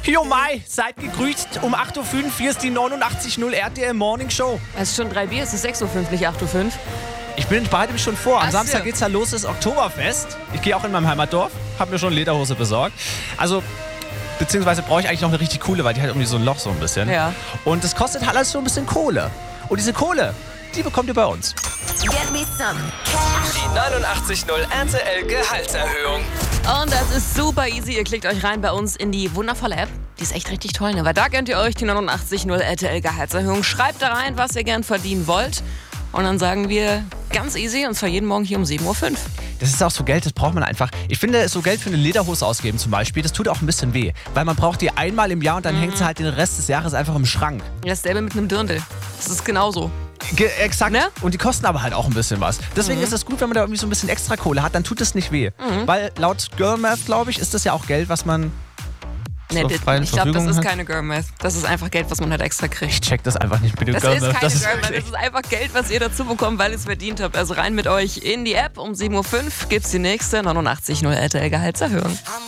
Jo Mai, seid gegrüßt um 8.05 Uhr. Hier ist die 89.0 RTL Morning Show. Es ist schon 3 Bier, es ist 6.05 Uhr, nicht 8.05 Uhr. Ich bereite mich schon vor. Am Ach Samstag so. geht's ja los, das Oktoberfest. Ich gehe auch in meinem Heimatdorf, habe mir schon Lederhose besorgt. Also, beziehungsweise brauche ich eigentlich noch eine richtig coole, weil die hat irgendwie so ein Loch so ein bisschen. Ja. Und das kostet halt alles so ein bisschen Kohle. Und diese Kohle, die bekommt ihr bei uns. Get me some cash. Die 89.0 RTL Gehaltserhöhung. Und das ist super easy. Ihr klickt euch rein bei uns in die wundervolle App. Die ist echt richtig toll, ne? Weil da könnt ihr euch die 89.0 RTL Gehaltserhöhung. Schreibt da rein, was ihr gern verdienen wollt. Und dann sagen wir ganz easy, und zwar jeden Morgen hier um 7.05 Uhr. Das ist auch so Geld, das braucht man einfach. Ich finde, so Geld für eine Lederhose ausgeben zum Beispiel, das tut auch ein bisschen weh. Weil man braucht die einmal im Jahr und dann hängt sie halt den Rest des Jahres einfach im Schrank. Dasselbe mit einem Dirndl. Das ist genauso. Exakt. Ne? Und die kosten aber halt auch ein bisschen was. Deswegen ist es gut, wenn man da irgendwie so ein bisschen extra Kohle hat, dann tut es nicht weh. Weil laut Girl Math, glaube ich, ist das ja auch Geld, was man Nee, zur freien ich glaube, das Verfügung ist hat. keine Girl Math. Das ist einfach Geld, was man halt extra kriegt. Ich check das einfach nicht mit dem Das Girl ist Math. keine Girl Math, wirklich- das ist einfach Geld, was ihr dazu bekommt, weil ihr es verdient habt. Also rein mit euch in die App. Um 7.05 Uhr gibt's die nächste 89.0 RTL Gehaltserhöhung.